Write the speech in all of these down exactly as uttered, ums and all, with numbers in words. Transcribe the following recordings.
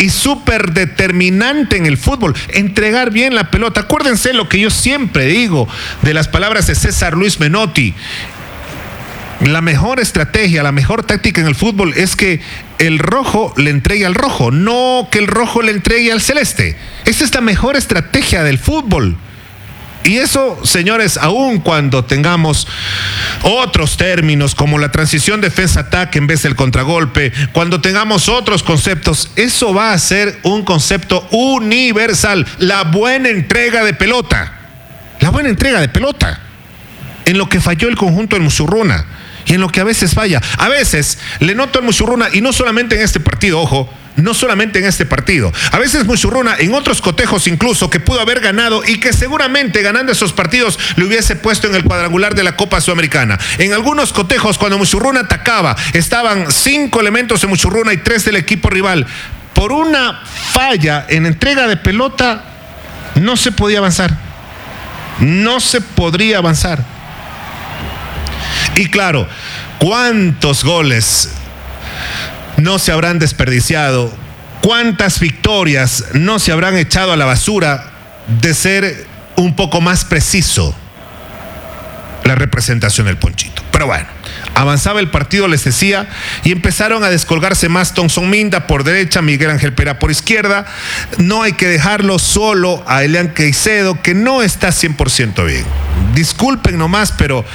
y súper determinante en el fútbol, entregar bien la pelota. Acuérdense lo que yo siempre digo de las palabras de César Luis Menotti. La mejor estrategia, la mejor táctica en el fútbol es que el rojo le entregue al rojo, no que el rojo le entregue al celeste. Esa es la mejor estrategia del fútbol. Y eso, señores, aun cuando tengamos otros términos como la transición defensa-ataque en vez del contragolpe, cuando tengamos otros conceptos, eso va a ser un concepto universal. La buena entrega de pelota. La buena entrega de pelota. En lo que falló el conjunto del Musurruna y en lo que a veces falla. A veces le noto al Musurruna, y no solamente en este partido, ojo, no solamente en este partido. A veces Musurruna en otros cotejos incluso que pudo haber ganado y que seguramente ganando esos partidos le hubiese puesto en el cuadrangular de la Copa Sudamericana. En algunos cotejos cuando Musurruna atacaba estaban cinco elementos de Musurruna y tres del equipo rival. Por una falla en entrega de pelota no se podía avanzar. No se podría avanzar. Y claro, ¿cuántos goles no se habrán desperdiciado? ¿Cuántas victorias no se habrán echado a la basura de ser un poco más preciso la representación del Ponchito? Pero bueno, avanzaba el partido, les decía, y empezaron a descolgarse más. Thomson Minda por derecha, Miguel Ángel Pera por izquierda. No hay que dejarlo solo a Elian Caicedo, que no está cien por ciento bien. Disculpen nomás, pero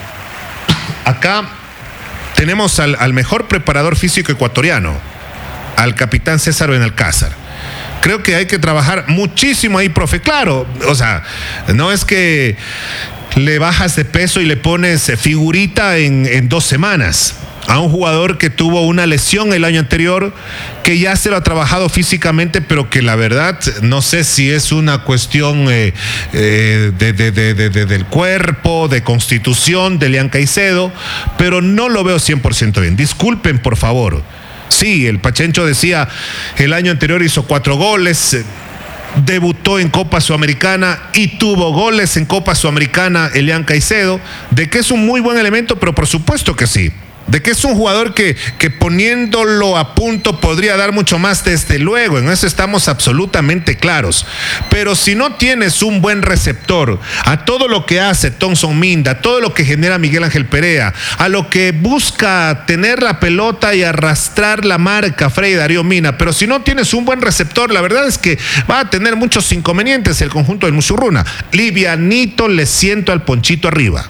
acá tenemos al, al mejor preparador físico ecuatoriano, al capitán César Benalcázar. Creo que hay que trabajar muchísimo ahí, profe. Claro, o sea, no es que le bajas de peso y le pones figurita en, en dos semanas a un jugador que tuvo una lesión el año anterior, que ya se lo ha trabajado físicamente, pero que la verdad no sé si es una cuestión eh, eh, de, de, de, de, de, del cuerpo, de constitución de Elian Caicedo, pero no lo veo cien por ciento bien. Disculpen, por favor. Sí, el Pachencho decía, el año anterior hizo cuatro goles, debutó en Copa Sudamericana y tuvo goles en Copa Sudamericana Elian Caicedo, de que es un muy buen elemento, pero por supuesto que sí. De que es un jugador que, que poniéndolo a punto podría dar mucho más, desde luego, en eso estamos absolutamente claros. Pero si no tienes un buen receptor a todo lo que hace Thomson Minda, a todo lo que genera Miguel Ángel Perea, a lo que busca tener la pelota y arrastrar la marca Freddy Darío Mina, pero si no tienes un buen receptor, la verdad es que va a tener muchos inconvenientes el conjunto del Musurruna. Livianito le siento al Ponchito arriba.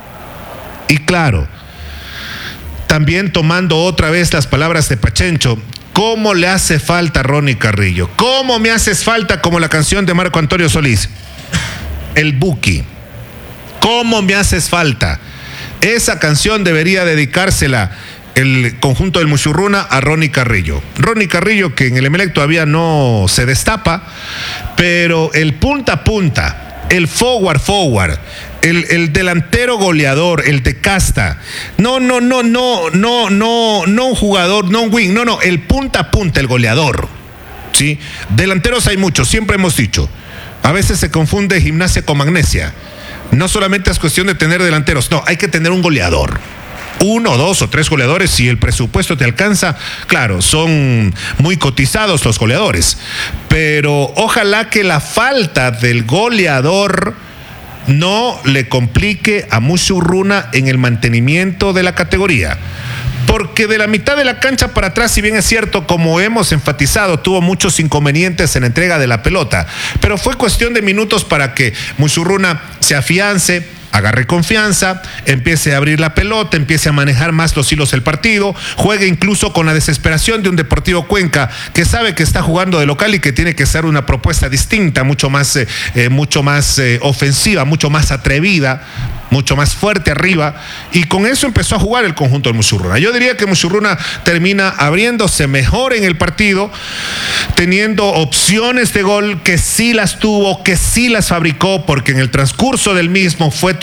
Y claro, también tomando otra vez las palabras de Pachencho, ¿cómo le hace falta a Ronnie Carrillo? ¿Cómo me haces falta? Como la canción de Marco Antonio Solís, el Buki. ¿Cómo me haces falta? Esa canción debería dedicársela el conjunto del Musurruna a Ronnie Carrillo. Ronnie Carrillo, que en el Emelec todavía no se destapa, pero el punta a punta, el forward forward, El, el delantero goleador, el de casta. No, no, no, no, no, no, no un jugador, no un wing, no, no, el punta a punta, el goleador. ¿Sí? Delanteros hay muchos, siempre hemos dicho. A veces se confunde Gimnasia con Magnesia. No solamente es cuestión de tener delanteros, no, hay que tener un goleador. Uno, dos o tres goleadores, si el presupuesto te alcanza. Claro, son muy cotizados los goleadores, pero ojalá que la falta del goleador no le complique a Musurruna en el mantenimiento de la categoría. Porque de la mitad de la cancha para atrás, si bien es cierto, como hemos enfatizado, tuvo muchos inconvenientes en la entrega de la pelota, pero fue cuestión de minutos para que Musurruna se afiance, agarre confianza, empiece a abrir la pelota, empiece a manejar más los hilos del partido, juegue incluso con la desesperación de un Deportivo Cuenca que sabe que está jugando de local y que tiene que ser una propuesta distinta, mucho más, eh, eh, mucho más eh, ofensiva, mucho más atrevida, mucho más fuerte arriba, y con eso empezó a jugar el conjunto del Musurruna. Yo diría que Musurruna termina abriéndose mejor en el partido, teniendo opciones de gol que sí las tuvo, que sí las fabricó, porque en el transcurso del mismo fue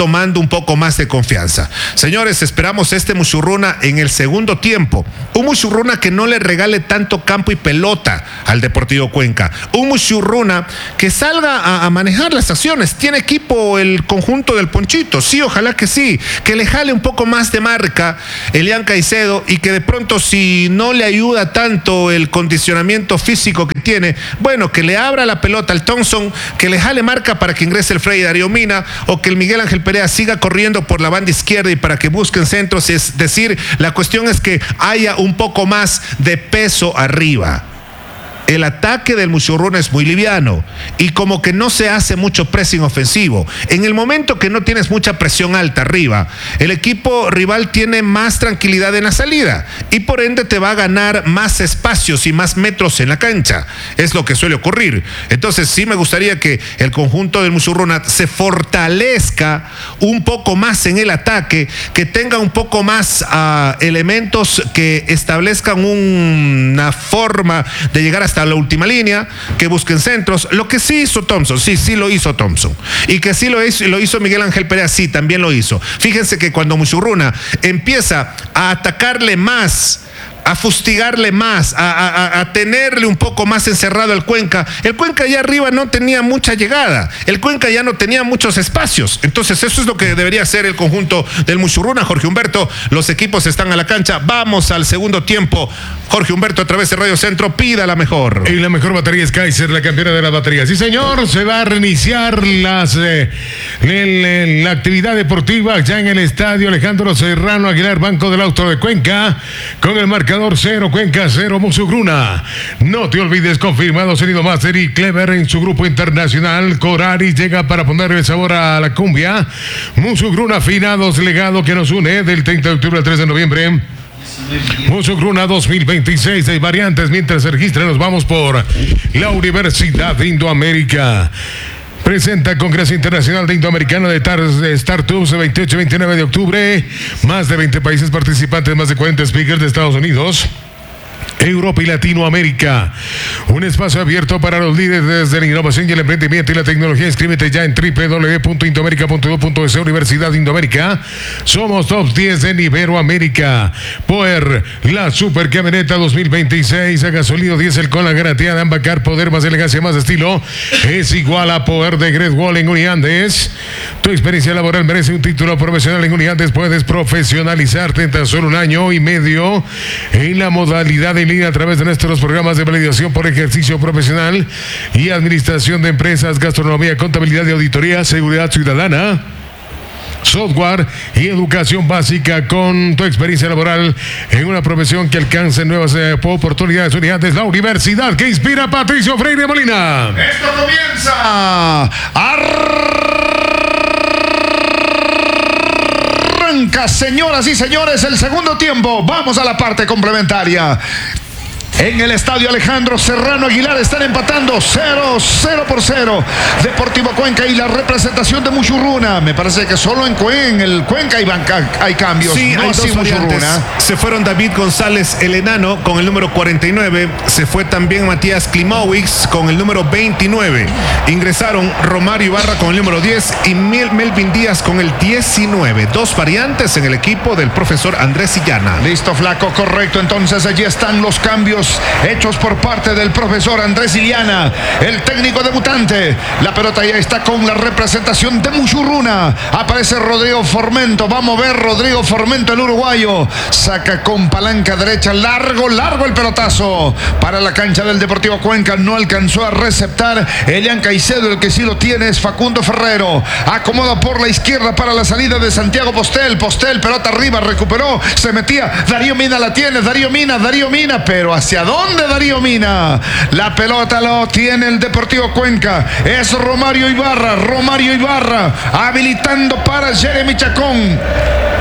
tomando un poco más de confianza. Señores, esperamos este Musurruna en el segundo tiempo. Un Musurruna que no le regale tanto campo y pelota al Deportivo Cuenca. Un Musurruna que salga a, a manejar las acciones. ¿Tiene equipo el conjunto del Ponchito? Sí, ojalá que sí. Que le jale un poco más de marca Elian Caicedo y que de pronto, si no le ayuda tanto el condicionamiento físico que tiene, bueno, que le abra la pelota al Thompson, que le jale marca para que ingrese el Freddy Darío Mina, o que el Miguel Ángel Perea siga corriendo por la banda izquierda y para que busquen centros. Es decir, la cuestión es que haya un poco más de peso arriba. El ataque del Musurruna es muy liviano y como que no se hace mucho pressing ofensivo. En el momento que no tienes mucha presión alta arriba, el equipo rival tiene más tranquilidad en la salida y por ende te va a ganar más espacios y más metros en la cancha. Es lo que suele ocurrir. Entonces sí me gustaría que el conjunto del Musurruna se fortalezca un poco más en el ataque, que tenga un poco más uh, elementos que establezcan un, una forma de llegar hasta la última línea, que busquen centros, lo que sí hizo Thompson, sí, sí lo hizo Thompson, y que sí lo hizo, lo hizo Miguel Ángel Perea, sí, también lo hizo. Fíjense que cuando Musurruna empieza a atacarle más, a fustigarle más, a, a, a tenerle un poco más encerrado al Cuenca, el Cuenca allá arriba no tenía mucha llegada, el Cuenca ya no tenía muchos espacios. Entonces eso es lo que debería hacer el conjunto del Musurruna. Jorge Humberto, los equipos están a la cancha, vamos al segundo tiempo. Jorge Humberto, a través de Radio Centro, pida la mejor. Y la mejor batería es Kaiser, la campeona de las baterías. Sí, señor, se va a reiniciar las, eh, el, el, la actividad deportiva ya en el estadio Alejandro Serrano Aguilar, Banco del Auto de Cuenca, con el marcador cero Cuenca, cero Musurruna. No te olvides, confirmado Sonido Master y Clever en su grupo internacional. Corari llega para ponerle el sabor a la cumbia. Musurruna, finados, legado que nos une del treinta de octubre al tres de noviembre. Musurruna dos mil veintiséis, hay variantes. Mientras se registra, nos vamos por la Universidad de Indoamérica. Presenta Congreso Internacional de Indoamericano de, de Startups veintiocho y veintinueve de octubre. Más de veinte países participantes, más de cuarenta speakers de Estados Unidos, Europa y Latinoamérica. Un espacio abierto para los líderes de la innovación y el emprendimiento y la tecnología. Inscríbete ya en doble u doble u doble u punto indoamerica punto edu punto es. Universidad de Indoamérica. Somos top diez en Iberoamérica. Power, la super camioneta dos mil veintiséis a gasolina diésel con la garantía de Ambacar. Poder, más elegancia, más estilo. Es igual a Power de Great Wall en Uniandes. Tu experiencia laboral merece un título profesional en Uniandes. Puedes profesionalizarte en tan solo un año y medio en la modalidad de a través de nuestros programas de validación por ejercicio profesional y administración de empresas, gastronomía, contabilidad y auditoría, seguridad ciudadana, software y educación básica. Con tu experiencia laboral en una profesión que alcance nuevas eh, oportunidades, unidades, la universidad que inspira. Patricio Freire Molina. Esto comienza. Arranca, señoras y señores, el segundo tiempo. Vamos a la parte complementaria. En el estadio Alejandro Serrano Aguilar están empatando cero cero por cero Deportivo Cuenca y la representación de Musurruna. Me parece que solo en, Cuen, en el Cuenca hay, banca, hay cambios. Sí, no hay así dos variantes. Se fueron David González, el enano, con el número cuarenta y nueve. Se fue también Matías Klimowicz con el número veintinueve. Ingresaron Romario Ibarra con el número diez y Mel Melvin Díaz con el diecinueve. Dos variantes en el equipo del profesor Andrés Illana. Listo, flaco, correcto. Entonces allí están los cambios hechos por parte del profesor Andrés Illana, el técnico debutante. La pelota ya está con la representación de Musurruna. Aparece Rodrigo Formento. Vamos a ver Rodrigo Formento, el uruguayo. Saca con palanca derecha. Largo, largo el pelotazo para la cancha del Deportivo Cuenca. No alcanzó a receptar Elian Caicedo. El que sí lo tiene es Facundo Ferrero. Acomoda por la izquierda para la salida de Santiago Postel. Postel, pelota arriba, recuperó. Se metía. Darío Mina la tiene. Darío Mina, Darío Mina. Pero hacia ¿hacia dónde Darío Mina? La pelota lo tiene el Deportivo Cuenca. Es Romario Ibarra. Romario Ibarra habilitando para Jeremy Chacón.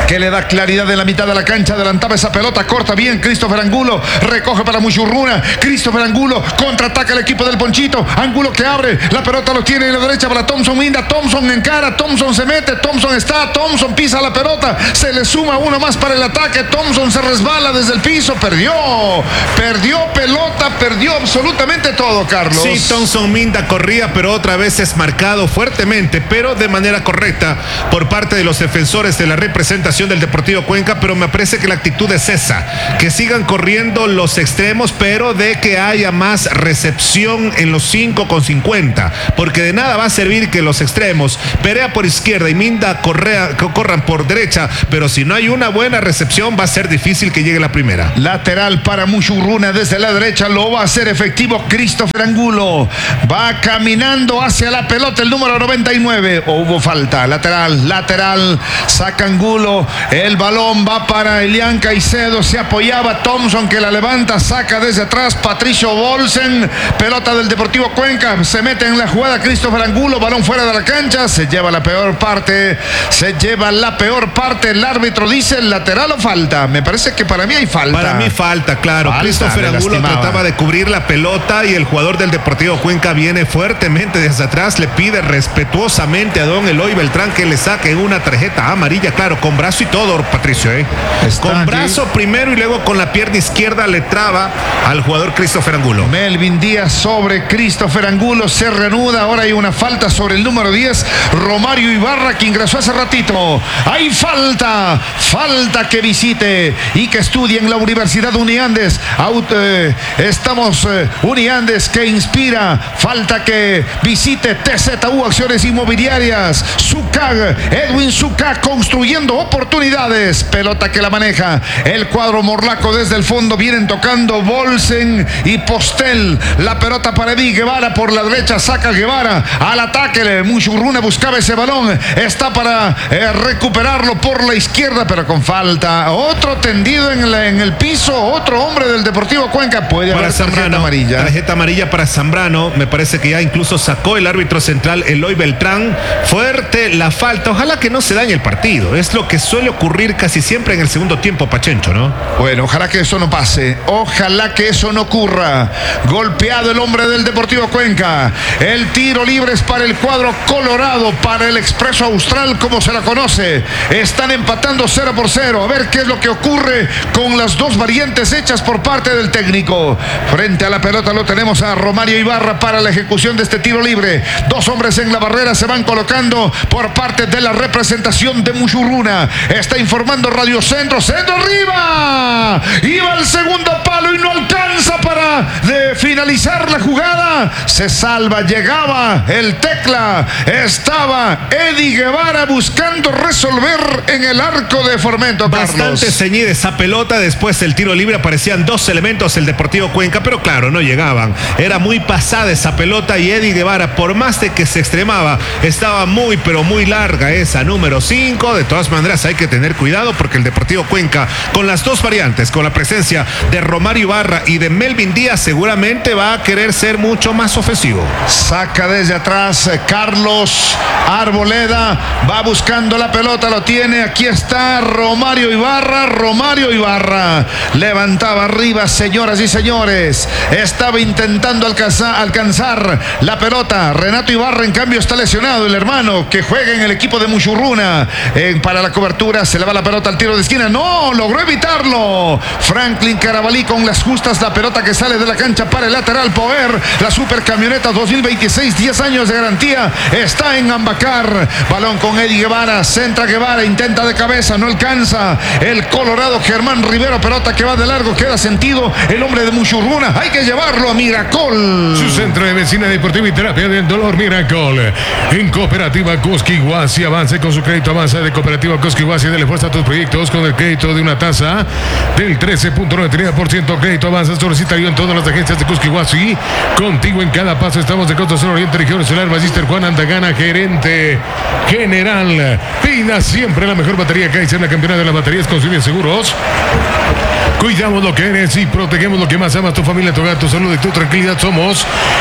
que le da claridad en la mitad de la cancha. Adelantaba esa pelota, corta bien Christopher Angulo, recoge para Muchurruna. Christopher Angulo, contraataca el equipo del Ponchito. Angulo que abre, la pelota lo tiene en la derecha para Thompson Minda. Thompson encara, Thompson se mete, Thompson está, Thompson pisa la pelota, se le suma uno más para el ataque. Thompson se resbala desde el piso, perdió, perdió pelota, perdió absolutamente todo, Carlos. Sí, Thompson Minda corría, pero otra vez es marcado fuertemente, pero de manera correcta por parte de los defensores de la representación del Deportivo Cuenca, pero me parece que la actitud es esa, que sigan corriendo los extremos, pero de que haya más recepción en los cinco con cincuenta, porque de nada va a servir que los extremos, Perea por izquierda y Minda correa, corran por derecha, pero si no hay una buena recepción va a ser difícil que llegue la primera. Lateral para Muchurruna desde la derecha, lo va a hacer efectivo Christopher Angulo, va caminando hacia la pelota el número noventa y nueve, o hubo falta, lateral, lateral, saca Angulo, el balón va para Elian Caicedo, se apoyaba Thompson que la levanta, saca desde atrás Patricio Bolsen, pelota del Deportivo Cuenca, se mete en la jugada Christopher Angulo, balón fuera de la cancha, se lleva la peor parte, se lleva la peor parte, el árbitro dice lateral o falta, me parece que para mí hay falta. Para mí falta, claro, falta, Christopher Angulo trataba de cubrir la pelota y el jugador del Deportivo Cuenca viene fuertemente desde atrás, le pide respetuosamente a don Eloy Beltrán que le saque una tarjeta amarilla, claro, con brazo y todo, Patricio, ¿eh? Con aquí. brazo primero y luego con la pierna izquierda le traba al jugador Christopher Angulo. Melvin Díaz sobre Christopher Angulo, se reanuda, ahora hay una falta sobre el número diez, Romario Ibarra, que ingresó hace ratito. Hay falta, falta que visite y que estudie en la Universidad Uniandes. Out, eh, estamos eh, Uniandes que inspira, falta que visite T Z U Acciones Inmobiliarias, Zucag, Edwin Zucag construyendo oportunidades, pelota que la maneja el cuadro morlaco desde el fondo, vienen tocando Bolsen y Postel, la pelota para Eddie Guevara por la derecha, saca Guevara al ataque, Muchurruna buscaba ese balón, está para eh, recuperarlo por la izquierda, pero con falta, otro tendido en, la, en el piso, otro hombre del Deportivo Cuenca, puede para haber tarjeta Zambrano, amarilla. Tarjeta amarilla para Zambrano, me parece que ya incluso sacó el árbitro central Eloy Beltrán, fuerte la falta, ojalá que no se dañe el partido, es lo que suele ocurrir casi siempre en el segundo tiempo, Pachencho, ¿no? Bueno, ojalá que eso no pase, ojalá que eso no ocurra. Golpeado el hombre del Deportivo Cuenca, el tiro libre es para el cuadro colorado, para el Expreso Austral como se la conoce, están empatando cero por cero, a ver qué es lo que ocurre con las dos variantes hechas por parte del técnico. Frente a la pelota lo tenemos a Romario Ibarra para la ejecución de este tiro libre, dos hombres en la barrera se van colocando por parte de la representación de Muchurruna, está informando Radio Centro, centro arriba, iba al segundo palo y no alcanza para de finalizar la jugada, se salva, llegaba el Tecla, estaba Eddie Guevara buscando resolver en el arco de Formento, Carlos. Bastante ceñida esa pelota, después del tiro libre aparecían dos elementos el Deportivo Cuenca, pero claro, no llegaban, era muy pasada esa pelota y Eddie Guevara, por más de que se extremaba, estaba muy pero muy larga esa número cinco, de todas maneras hay que tener cuidado porque el Deportivo Cuenca con las dos variantes, con la presencia de Romario Ibarra y de Melvin Díaz, seguramente va a querer ser mucho más ofensivo. Saca desde atrás Carlos Arboleda, va buscando la pelota, lo tiene, aquí está Romario Ibarra, Romario Ibarra, levantaba arriba, señoras y señores, estaba intentando alcanzar, alcanzar la pelota, Renato Ibarra en cambio está lesionado, el hermano que juega en el equipo de Muchurruna, eh, para la cobertura, se le va la pelota al tiro de esquina, no, logró evitarlo, Franklin Carabalí con las justas, la pelota que sale de la cancha para el lateral Power, la super camioneta dos mil veintiséis, diez años de garantía, está en Ambacar, balón con Eddie Guevara, centra Guevara, intenta de cabeza, no alcanza, el colorado Germán Rivero, pelota que va de largo, queda sentido, el hombre de Muchurruna, hay que llevarlo a Miracol. Su centro de medicina deportiva y terapia del dolor, Miracol, en Cooperativa Cosquiguasi, avance con su crédito, avanza de Cooperativa Cosquiguasi, dele fuerza a tus proyectos con el crédito de una tasa del trece punto noventa y nueve por ciento, crédito avanza, solicitario en todas las agencias de Cosquiguasi, contigo en cada paso, estamos de Costa Sur Oriente, Región Solar, Magister Juan Andagana, gerente general. Pida siempre la mejor batería Kaiser, la campeona de las baterías, consigue seguros. Cuidamos lo que eres y protegemos lo que más amas, tu familia, tu hogar, tu salud y tu tranquilidad. Somos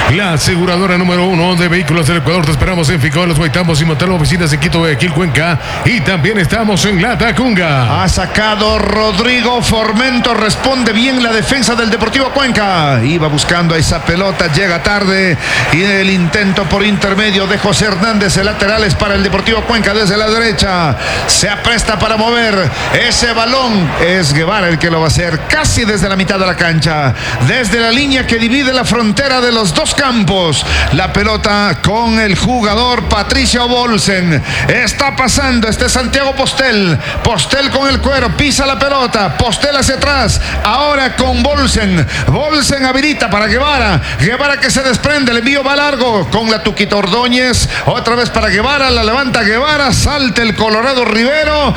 la aseguradora número uno de vehículos del Ecuador. Te esperamos en Ficó, Los Guaitambos y Montalvo, oficinas en Quito, Guayaquil, Cuenca. Y también estamos en La Tacunga. Ha sacado Rodrigo Formento, responde bien la defensa del Deportivo Cuenca. Iba buscando a esa pelota, llega tarde. Y el intento por intermedio de José Hernández, el lateral es para el Deportivo Cuenca desde la derecha. Se apresta para mover ese balón. Es Guevara el que lo va a hacer casi desde la mitad de la cancha. Desde la línea que divide la frontera de los dos campos. La pelota con el jugador Patricio Bolsen. Está pasando este Santiago Postel. Postel con el cuero, pisa la pelota. Postel hacia atrás. Ahora con Bolsen. Bolsen habilita para Guevara. Guevara que se desprende. El envío va largo con la Tuquita Ordóñez. Otra vez para Guevara. La levanta Guevara. Salta el Colorado Rivero.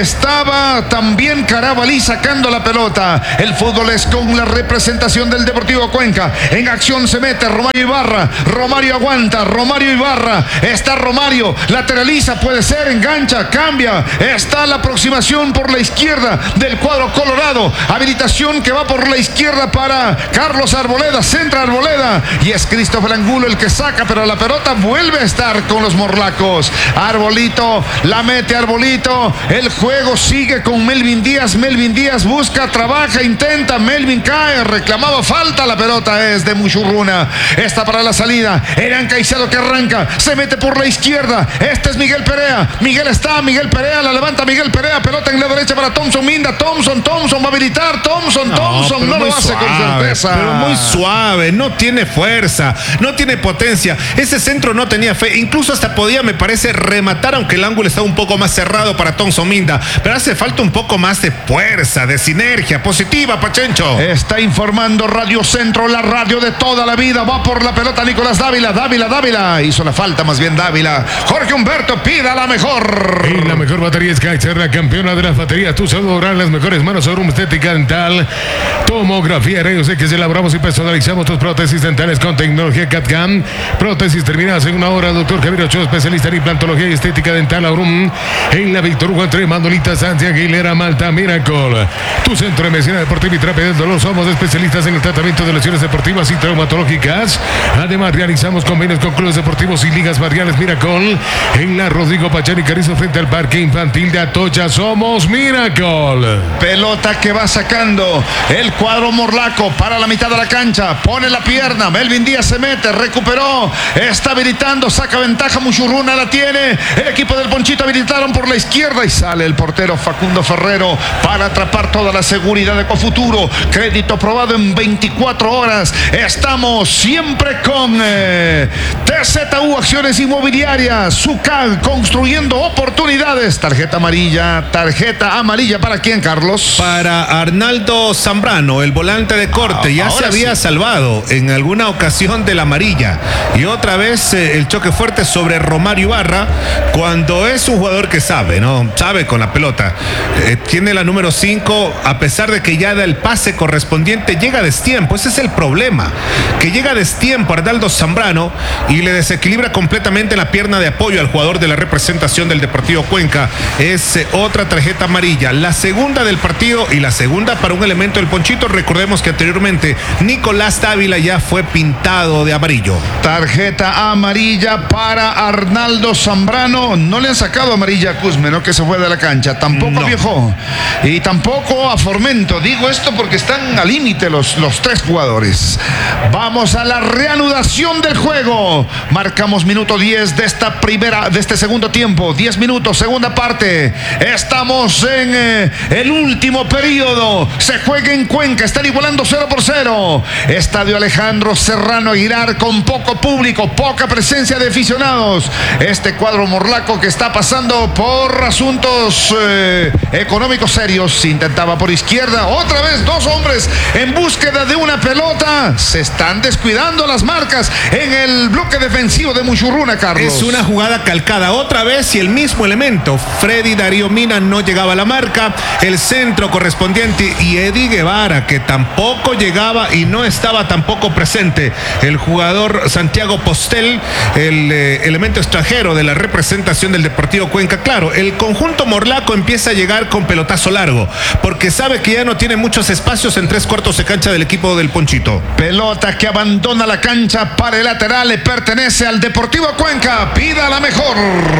Estaba también Carabalí sacando la pelota. El fútbol es con la representación del Deportivo Cuenca. En acción se mete Romario Ibarra. Romario aguanta. Romario Ibarra. Está Romario. Lateraliza. Puede ser. Engancha. Cambia. Está la aproximación por la izquierda del cuadro colorado. Habilitación que va por la izquierda para Carlos Arboleda. Centra Arboleda. Y es Cristóbal Angulo el que saca. Pero la pelota vuelve a estar con los morlacos. Arbolito. La mete Arbolito. El juego sigue con Melvin Díaz. Melvin Díaz busca, trabaja, intenta. Melvin cae. Reclamaba falta. La pelota es de Muchurruna. Está para la salida. Eran Caicedo que arranca. Se mete por la izquierda. Este es Miguel Perea. Miguel está. Miguel Perea. La levanta Miguel Perea. Pelota en la derecha para Thompson Minda. Thompson. Thompson va a habilitar. Thompson. No, Thompson no lo hace suave, con certeza. Pero muy suave. No tiene fuerza. No tiene potencia. Ese centro no tenía fe. Incluso hasta podía, me parece, rematar, aunque el ángulo estaba un poco más cerrado para Thompson Minda. Pero hace falta un poco más de fuerza, de sinergia positiva, Pachencho. Está informando Radio Centro, la radio de toda la vida. Va por la pelota Nicolás Dávila. Dávila, Dávila. Hizo la falta más bien Dávila. Jorge Humberto pida la mejor. Y la mejor batería es Kaiser, la campeona de las baterías. Tu salud lograr las mejores manos sobre estética dental. Tomografía, rayos X. Elaboramos y personalizamos tus prótesis dentales con tecnología C A D C A M. Prótesis terminadas en una hora. Doctor Javier Ochoa, especialista en implantología y estética dental. Aurum. En la Víctor Hugo entre Manolita, Santiago Aguilera, Malta, Miracle. Tu centro de medicina deportiva y terapia del dolor. Somos especialistas en el tratamiento de lesiones deportivas y traumatológicas. Además, realizamos convenios con clubes deportivos y ligas barriales. Miracle. En la Rodrigo Pachani Carrizo frente al Parque Infantil de Atocha. Somos Miracle. Pelota que va sacando el cuadro morlaco para la mitad de la cancha. Pone la pierna. Melvin Díaz se mete. Recuperó. Está habilitando. Saca ventaja. Muchurruna la tiene. El equipo del Ponchito habilitaron por la izquierda y sale el portero Facundo Ferrero para atrapar toda la seguridad de Cofuturo. Crédito aprobado en veinticuatro horas. Estamos siempre con eh, T Z U Acciones Inmobiliarias. Sucal construyendo oportunidades. Tarjeta amarilla. Tarjeta amarilla para quién, Carlos? Para Arnaldo Zambrano, el volante de corte. Ah, ya se había sí. salvado en alguna ocasión de la amarilla. Y otra vez eh, el choque fuerte sobre Romario Ibarra, cuando es un jugador que sabe, ¿no? Sabe con la pelota. Eh, tiene la número cinco, a pesar de que ya da el pase correspondiente, llega a destiempo. Ese es el problema, que llega a destiempo Arnaldo Zambrano y le desequilibra completamente la pierna de apoyo al jugador de la representación del Deportivo Cuenca. Es eh, otra tarjeta amarilla, la segunda del partido y la segunda para un elemento del Ponchito. Recordemos que anteriormente Nicolás Dávila ya fue pintado de amarillo. Tarjeta amarilla para Arnaldo Zambrano. No le han sacado amarilla a Cusme, ¿no? Que se fue de la cancha. Tampoco no. a Viejo. Y tampoco a Formento. Digo esto porque están al límite los, los tres jugadores. Vamos a la reanudación del juego. Marcamos minuto diez de esta primera, de este segundo tiempo. diez minutos, segunda parte. Estamos en eh, el último periodo. Se juega en Cuenca. Están igualando cero por cero. Estadio Alejandro Serrano Aguilar con poco público, poca presencia de aficionados. Este cuadro morlaco que está pasando por asuntos eh, económicos serios. Intentaba por izquierda. Otra vez dos hombres en búsqueda de una pelota. Se están descuidando las marcas en el bloque de defensivo de Muchurruna, Carlos. Es una jugada calcada otra vez y el mismo elemento. Freddy Darío Mina no llegaba a la marca, el centro correspondiente y Eddie Guevara, que tampoco llegaba y no estaba tampoco presente. El jugador Santiago Postel, el eh, elemento extranjero de la representación del Deportivo Cuenca. Claro, el conjunto morlaco empieza a llegar con pelotazo largo, porque sabe que ya no tiene muchos espacios en tres cuartos de cancha del equipo del Ponchito. Pelota que abandona la cancha para el lateral, le pertenece al Deportivo Cuenca. Pida la mejor.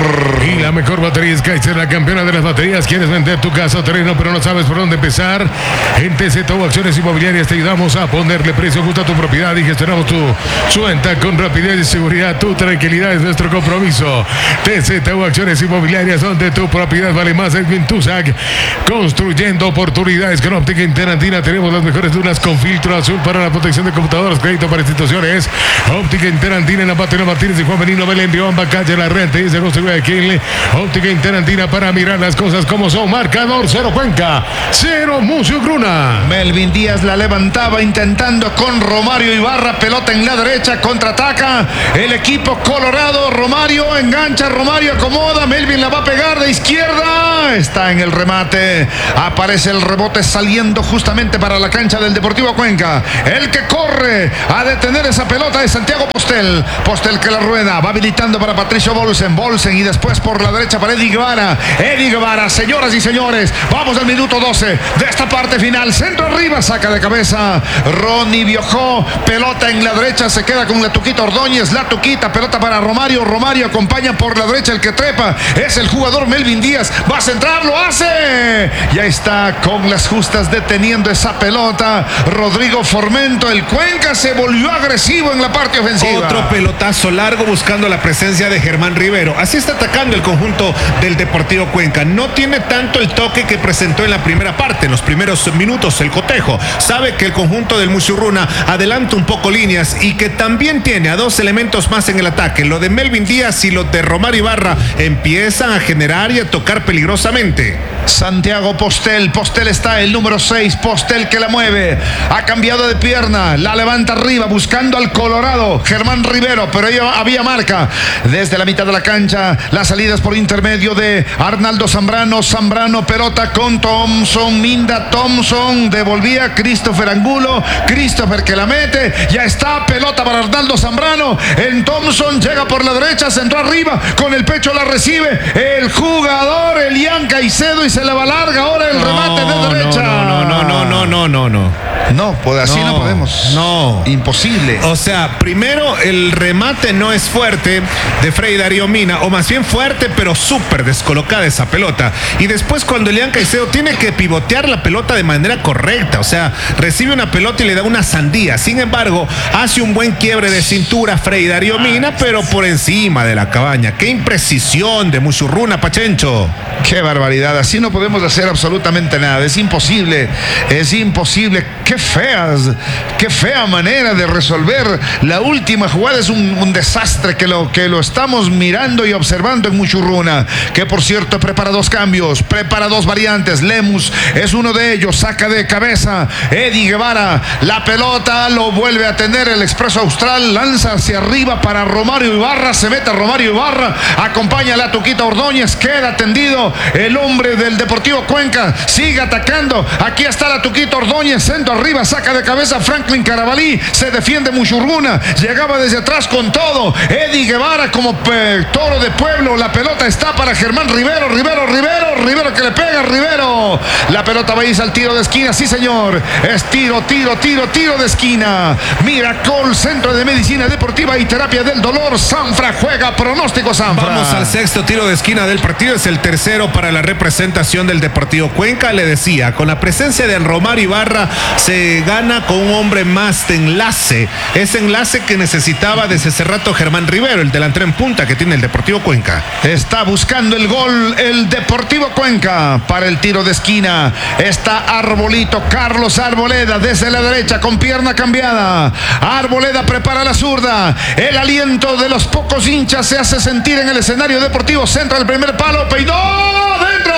Y la mejor batería es Kaiser, la campeona de las baterías. ¿Quieres vender tu casa o terreno pero no sabes por dónde empezar? En T Z U Acciones Inmobiliarias te ayudamos a ponerle precio justo a tu propiedad y gestionamos tu, su venta con rapidez y seguridad. Tu tranquilidad es nuestro compromiso. T Z U Acciones Inmobiliarias, donde tu propiedad vale más. Edwin Tusac, construyendo oportunidades con óptica Interandina. Tenemos las mejores lunas con filtro azul para la protección de computadoras, crédito para instituciones. Óptica Interandina en la Patria Martínez y Juan Benino Belén, Riobamba, calle La Renta y cero cero de Quilme. Óptica Interandina para mirar las cosas como son. Marcador cero Cuenca, cero Muchurruna. Melvin Díaz la levantaba intentando con Romario Ibarra. Pelota en la derecha, contraataca el equipo colorado. Romario engancha, Romario acomoda. Melvin la va a pegar de izquierda. Está en el remate. Aparece el rebote saliendo justamente para la cancha del Deportivo Cuenca. El que corre a detener esa pelota es Santiago Postel. Postel que la rueda. Va habilitando para Patricio Bolsen. Bolsen y después por la derecha para Eddie Guevara. Eddie Guevara, señoras y señores. Vamos al minuto doce de esta parte final. Centro arriba, saca de cabeza Ronnie Biojó. Pelota en la derecha, se queda con la Tuquita Ordóñez. La Tuquita, pelota para Romario. Romario acompaña por la derecha, el que trepa es el jugador Melvin Díaz. Va a centrar, lo hace. Ya está con las justas deteniendo esa pelota Rodrigo Formento. El Cuenca se volvió agresivo en la parte ofensiva. Otro pelotazo largo buscando la presencia de Germán Rivero. Así está atacando el conjunto del Deportivo Cuenca. No tiene tanto el toque que presentó en la primera parte, en los primeros minutos, el cotejo. Sabe que el conjunto del Muchurruna adelanta un poco líneas y que también tiene a dos elementos más en el ataque. Lo de Melvin Díaz y lo de Romario Ibarra empiezan a generar y a tocar peligrosamente. Santiago Postel, Postel está el número seis, Postel que la mueve, ha cambiado de pierna, la levanta arriba buscando al Colorado, Germán Rivero, pero ahí había marca desde la mitad de la cancha. Las salidas por intermedio de Arnaldo Zambrano, Zambrano, pelota con Thompson, Minda Thompson, devolvía Christopher Angulo, Christopher que la mete, ya está, pelota para Arnaldo Zambrano, en Thompson, llega por la derecha, centró arriba, con el pecho la recibe el jugador Elian Caicedo y se le va larga ahora el no, remate de derecha. No, no, no, no, no, no, no. No, pues así no, no podemos. No. Imposible. O sea, primero el remate no es fuerte de Freddy Darío Mina, o más bien fuerte, pero súper descolocada esa pelota. Y después cuando Elian Caicedo tiene que pivotear la pelota de manera correcta, o sea, recibe una pelota y le da una sandía. Sin embargo, hace un buen quiebre de cintura Freddy Darío Mina, pero por encima de la cabaña. Qué imprecisión de Muchurruna, Pachencho. Qué barbaridad, así no podemos hacer absolutamente nada, es imposible, es imposible. Qué feas, qué fea manera de resolver la última jugada, es un, un desastre que lo, que lo estamos mirando y observando en Muchurruna, que por cierto prepara dos cambios, prepara dos variantes. Lemus es uno de ellos, saca de cabeza Eddie Guevara, la pelota lo vuelve a tener el Expreso Austral, lanza hacia arriba para Romario Ibarra, se mete a Romario Ibarra, acompaña a la Tuquita Ordóñez, queda tendido el hombre del Deportivo Cuenca, sigue atacando, aquí está la Tuquita Ordóñez, centro arriba, saca de cabeza Franklin Carabalí, se defiende Muchurruna, llegaba desde atrás con todo, Eddie Guevara como eh, toro de pueblo, la pelota está para Germán Rivero, Rivero, Rivero, Rivero que le pega, Rivero, la pelota va a irse al tiro de esquina, sí señor, es tiro, tiro, tiro, tiro de esquina, Miracol, Centro de Medicina Deportiva y Terapia del Dolor, Sanfra juega, pronóstico Sanfra. Vamos al sexto tiro de esquina del partido, es el tercero para la representación del Deportivo Cuenca. Le decía, con la presencia de Romario Ibarra se gana con un hombre más de enlace, ese enlace que necesitaba desde hace rato Germán Rivero, el delantero en punta que tiene el Deportivo Cuenca. Está buscando el gol el Deportivo Cuenca para el tiro de esquina, está Arbolito, Carlos Arboleda desde la derecha con pierna cambiada, Arboleda prepara la zurda, el aliento de los pocos hinchas se hace sentir en el escenario deportivo, centra el primer palo, peinó, dentro,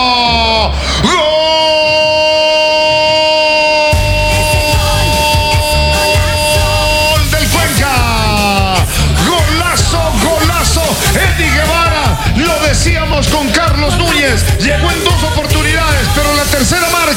¡gol! Del Cuenca, golazo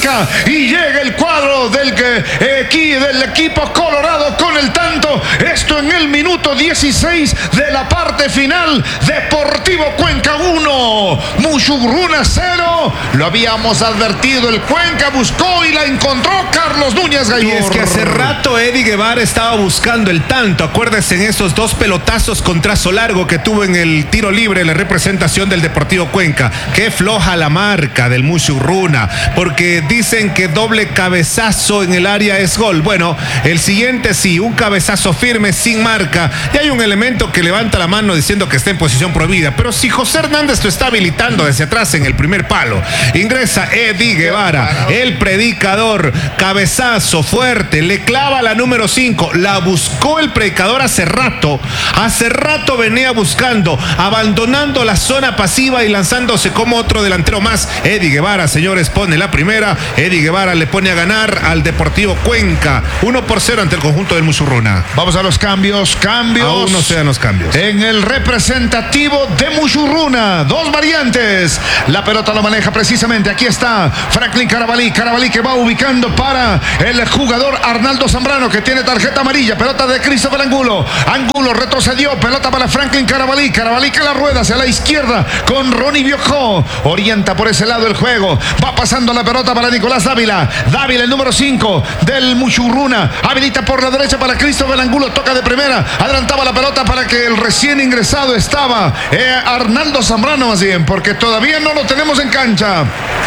marca y llega el cuadro del, que, del equipo colorado con el tanto. Esto en el minuto dieciséis de la parte final. Deportivo Cuenca uno, Musurruna cero. Lo habíamos advertido, el Cuenca buscó y la encontró Carlos Núñez Gaibor. Y es que hace rato Eddie Guevara estaba buscando el tanto. Acuérdense en esos dos pelotazos con trazo largo que tuvo en el tiro libre la representación del Deportivo Cuenca. Qué floja la marca del Musurruna, porque dicen que doble cabezazo en el área es gol. Bueno, el siguiente sí, un cabezazo firme sin marca, y hay un elemento que levanta la mano diciendo que está en posición prohibida. Pero si José Hernández lo está habilitando desde atrás en el primer palo, ingresa Eddie Guevara, el predicador, cabezazo fuerte, le clava la número cinco, la buscó el predicador hace rato, hace rato venía buscando, abandonando la zona pasiva y lanzándose como otro delantero más. Eddie Guevara, señores, pone la primera. Eddie Guevara le pone a ganar al Deportivo Cuenca uno por cero ante el conjunto del Musurruna. Vamos a los cambios, cambios. Aún no se dan los cambios. En el representativo de Musurruna, dos variantes. La pelota lo maneja precisamente, aquí está Franklin Carabalí, Carabalí que va ubicando para el jugador Arnaldo Zambrano, que tiene tarjeta amarilla. Pelota de Christopher Angulo, Angulo retrocedió, pelota para Franklin Carabalí, Carabalí que la rueda hacia la izquierda con Ronnie Biojó, orienta por ese lado el juego, va pasando la pelota para Nicolás Dávila, Dávila el número cinco del Musurruna, habilita por la derecha para Christopher Angulo, toca de primera, adelantaba la pelota para que el recién ingresado estaba eh, Arnaldo Zambrano, más bien, porque todavía no lo tenemos en cancha.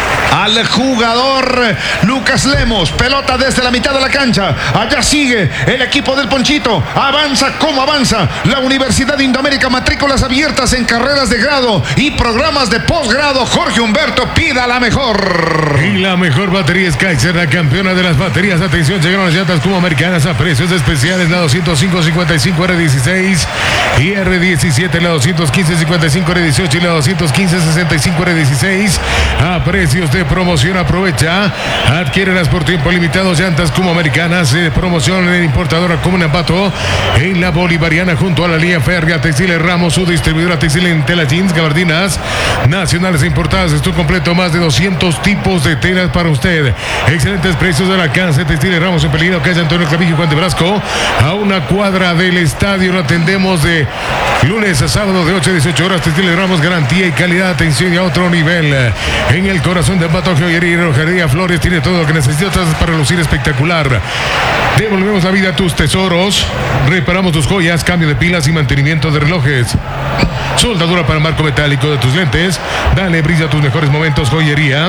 Al jugador Lucas Lemos, pelota desde la mitad de la cancha, allá sigue el equipo del Ponchito, avanza como avanza la Universidad de Indoamérica, matrículas abiertas en carreras de grado y programas de posgrado. Jorge Humberto, pida la mejor. Y la mejor batería es Kaiser, la campeona de las baterías. Atención, llegaron las llantas como americanas a precios especiales, la doscientos cinco cincuenta y cinco R dieciséis y R diecisiete, la doscientos quince cincuenta y cinco R dieciocho y la doscientos quince sesenta y cinco R dieciséis a precios de promoción. Aprovecha, adquiérelas por tiempo limitado. Llantas como americanas, eh, promoción en importadora como Napato en la Bolivariana junto a la línea férrea. Textiles Ramos, su distribuidora textil en tela jeans, gabardinas nacionales e importadas. Esto completo, más de doscientos tipos de telas para usted. Excelentes precios al alcance. Textiles Ramos en Pelino, calle Antonio Clavijo y Juan de Brasco, a una cuadra del estadio. Lo atendemos de lunes a sábado de ocho a dieciocho horas. Textiles Ramos, garantía y calidad, atención y a otro nivel. En el corazón de Pato, joyería y relojería Flores, tiene todo lo que necesitas para lucir espectacular. Devolvemos la vida a tus tesoros. Reparamos tus joyas, cambio de pilas y mantenimiento de relojes. Soldadura para marco metálico de tus lentes. Dale brillo a tus mejores momentos. Joyería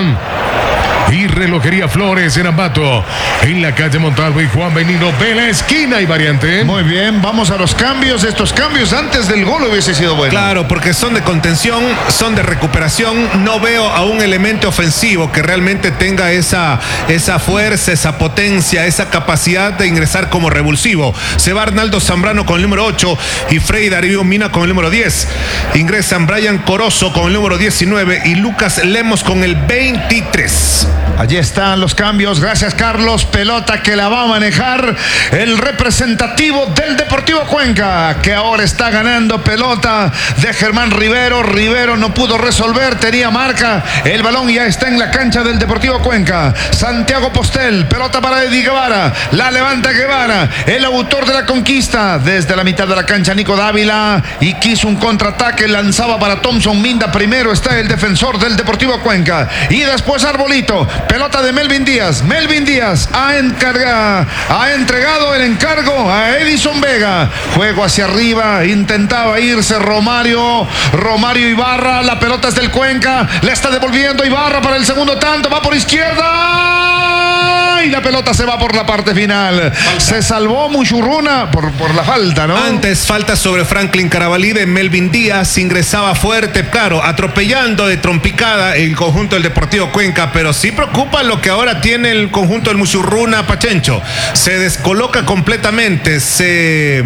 y relojería Flores en Ambato, en la calle Montalvo y Juan Benino de la esquina y variante. Muy bien, vamos a los cambios. Estos cambios antes del gol hubiese sido bueno. Claro, porque son de contención, son de recuperación. No veo a un elemento ofensivo que realmente tenga esa, esa fuerza, esa potencia, esa capacidad de ingresar como revulsivo. Se va Arnaldo Zambrano con el número ocho y Freddy Darío Mina con el número diez. Ingresan Brian Corozo con el número diecinueve y Lucas Lemos con el veintitrés. Allí están los cambios, gracias Carlos. Pelota que la va a manejar el representativo del Deportivo Cuenca, que ahora está ganando. Pelota de Germán Rivero. Rivero no pudo resolver, tenía marca. El balón ya está en la cancha del Deportivo Cuenca. Santiago Postel, pelota para Eddie Guevara, la levanta Guevara, el autor de la conquista. Desde la mitad de la cancha Nico Dávila, y quiso un contraataque, lanzaba para Thompson Minda. Primero está el defensor del Deportivo Cuenca y después Arbolito. Pelota de Melvin Díaz. Melvin Díaz ha, encarga, ha entregado el encargo a Edison Vega. Juego hacia arriba. Intentaba irse Romario. Romario Ibarra. La pelota es del Cuenca. Le está devolviendo Ibarra para el segundo tanto. Va por izquierda. Y la pelota se va por la parte final. Falta. Se salvó Musurruna por, por la falta, ¿no? Antes falta sobre Franklin Carabalí de Melvin Díaz. Ingresaba fuerte, claro, atropellando de trompicada el conjunto del Deportivo Cuenca, pero sí preocupa lo que ahora tiene el conjunto del Musurruna Pachencho. Se descoloca completamente, se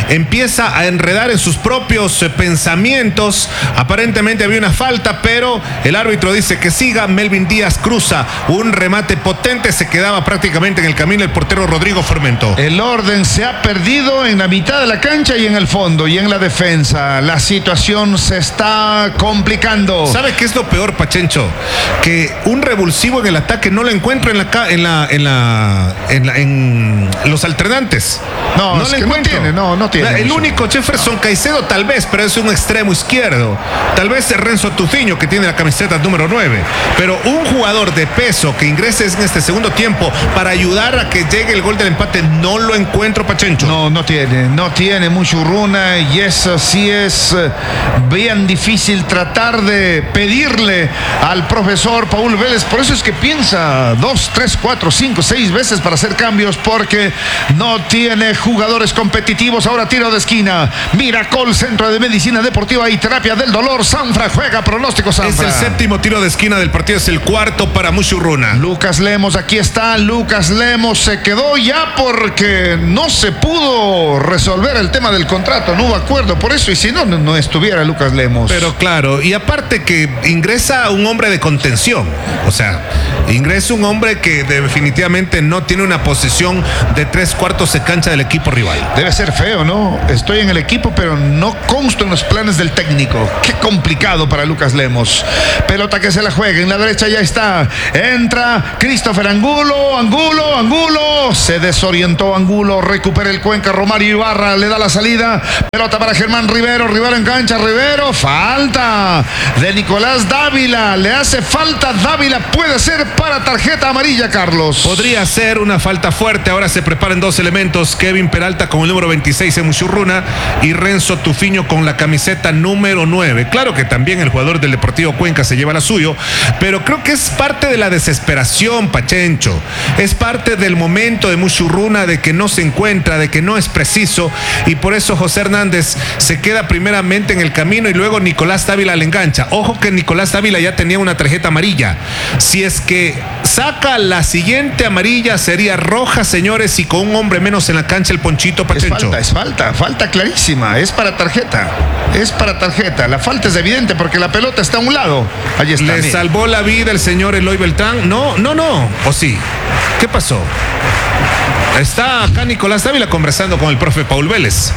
empieza a enredar en sus propios eh, pensamientos. Aparentemente había una falta, pero el árbitro dice que siga. Melvin Díaz cruza un remate potente, se quedaba prácticamente en el camino el portero Rodrigo Formento. El orden se ha perdido en la mitad de la cancha y en el fondo y en la defensa. La situación se está complicando. ¿Sabe qué es lo peor, Pachencho? Que un revulsivo en el ataque no lo encuentro en la en la en la en, la, en los alternantes. No, no, es que no tiene, no, no tiene. El mucho. único Jefferson Caicedo tal vez, pero es un extremo izquierdo. Tal vez es Renzo Tufiño, que tiene la camiseta número nueve. Pero un jugador de peso que ingrese en este segundo tiempo para ayudar a que llegue el gol del empate, no lo encuentro, Pachencho. No, no tiene, no tiene Muchurruna, y eso sí es bien difícil tratar de pedirle al profesor Paul Vélez. Por eso es que piensa dos, tres, cuatro, cinco, seis veces para hacer cambios, porque no tiene jugadores competitivos. Ahora tiro de esquina. Miracol, Centro de Medicina Deportiva y Terapia del Dolor. Sanfra juega, pronóstico Sanfra. Es el séptimo tiro de esquina del partido, es el cuarto para Muchurruna. Lucas Lemos, aquí está. Lucas Lemos se quedó ya porque no se pudo resolver el tema del contrato, no hubo acuerdo por eso, y si no, no estuviera Lucas Lemos. Pero claro, y aparte que ingresa un hombre de contención, o sea, ingresa un hombre que definitivamente no tiene una posición de tres cuartos de cancha del equipo rival. Debe ser feo, ¿no? Estoy en el equipo, pero no consto en los planes del técnico. Qué complicado para Lucas Lemos. Pelota que se la juega, en la derecha ya está. Entra Christopher Angulo, Angulo, Angulo. Se desorientó Angulo, recupera el Cuenca, Romario Ibarra le da la salida. Pelota para Germán Rivero, Rivero en cancha, Rivero. Falta de Nicolás Dávila. Le hace falta Dávila, puede ser para tarjeta amarilla, Carlos. Podría ser una falta fuerte. Ahora se preparan dos elementos: Kevin Peralta con el número veintiséis en Muchurruna y Renzo Tufiño con la camiseta número nueve. Claro que también el jugador del Deportivo Cuenca se lleva la suyo, pero creo que es parte de la desesperación, Pachencho. Es parte del momento de Muchurruna, de que no se encuentra, de que no es preciso, y por eso José Hernández se queda primeramente en el camino y luego Nicolás Dávila le engancha. Ojo que Nicolás Dávila ya tenía una tarjeta amarilla. Si es que saca la siguiente amarilla, sería roja, señores, y con un hombre menos en la cancha, el Ponchito Pachencho. Es falta, es falta, falta clarísima, es para tarjeta, es para tarjeta. La falta es evidente porque la pelota está a un lado. Ahí está. ¿Le salvó la vida el señor Eloy Beltrán? No, no, no. ¿O sí? ¿Qué pasó? Está acá Nicolás Dávila conversando con el profe Paul Vélez.